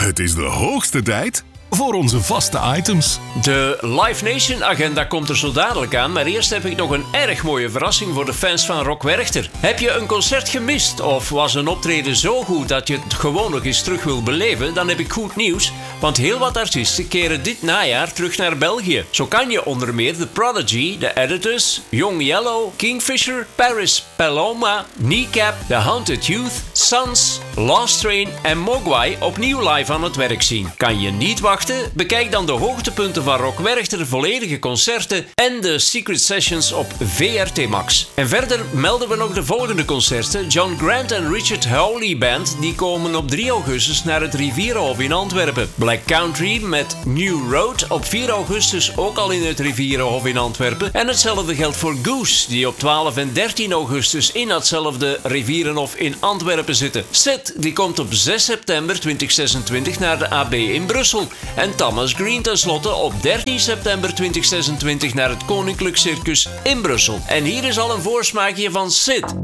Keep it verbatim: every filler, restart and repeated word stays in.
Het is de hoogste tijd voor onze vaste items. De Live Nation agenda komt er zo dadelijk aan, maar eerst heb ik nog een erg mooie verrassing voor de fans van Rock Werchter. Heb je een concert gemist of was een optreden zo goed dat je het gewoon nog eens terug wil beleven? Dan heb ik goed nieuws, want heel wat artiesten keren dit najaar terug naar België. Zo kan je onder meer The Prodigy, The Editors, Young Yellow, Kingfisher, Paris Paloma, Kneecap, The Haunted Youth, Sons, Lost Train en Mogwai opnieuw live aan het werk zien. Kan je niet wachten? Bekijk dan de hoogtepunten van Rock Werchter, volledige concerten en de Secret Sessions op V R T Max. En verder melden we nog de volgende concerten. John Grant en Richard Hawley Band die komen op drie augustus naar het Rivierenhof in Antwerpen. Black Country met New Road op vier augustus ook al in het Rivierenhof in Antwerpen. En hetzelfde geldt voor Goose die op twaalf en dertien augustus in datzelfde Rivierenhof in Antwerpen zitten. Sid die komt op zes september tweeduizend zesentwintig naar de A B in Brussel. En Thomas Green tenslotte op dertien september tweeduizend zesentwintig naar het Koninklijk Circus in Brussel. En hier is al een voorsmaakje van Sid.